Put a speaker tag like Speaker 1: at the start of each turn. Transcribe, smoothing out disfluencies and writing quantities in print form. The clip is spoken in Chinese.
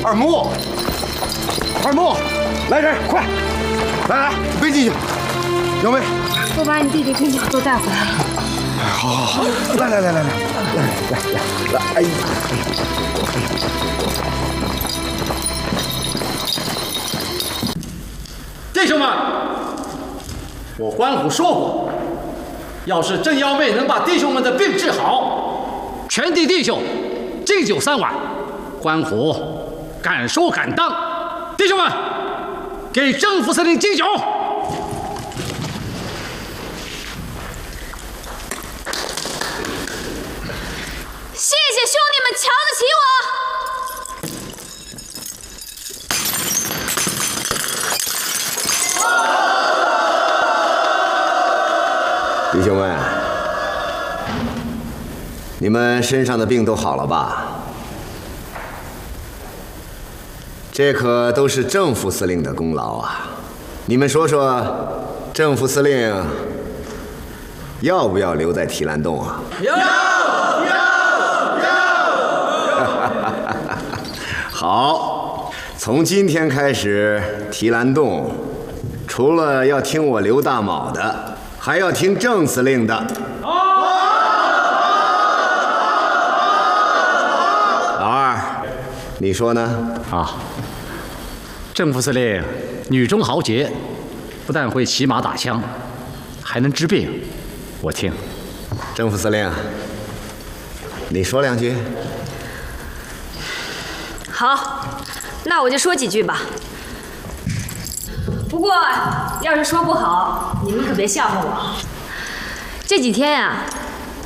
Speaker 1: 二木，二木，来人，快，来，背进去。杨梅，
Speaker 2: 我把你弟弟跟鸟都带回来了。
Speaker 1: 好，来，哎呀，
Speaker 3: 弟兄们，我关虎说过，要是镇妖妹能把弟兄们的病治好，全体弟兄敬酒3碗。关虎敢说敢当，弟兄们，给正副司令敬酒。
Speaker 2: 谢谢兄弟们瞧得起
Speaker 4: 弟兄们，你们身上的病都好了吧？这可都是正副司令的功劳啊！你们说说，正副司令要不要留在提篮洞啊？
Speaker 3: 要。
Speaker 4: 好，从今天开始，提篮洞除了要听我刘大铆的，还要听郑司令的。老二，你说呢？
Speaker 3: 啊，郑副司令女中豪杰，不但会骑马打枪，还能治病。我听。
Speaker 4: 郑副司令，你说2句。
Speaker 2: 好，那我就说几句吧。不过要是说不好，你们可别笑话我。这几天啊，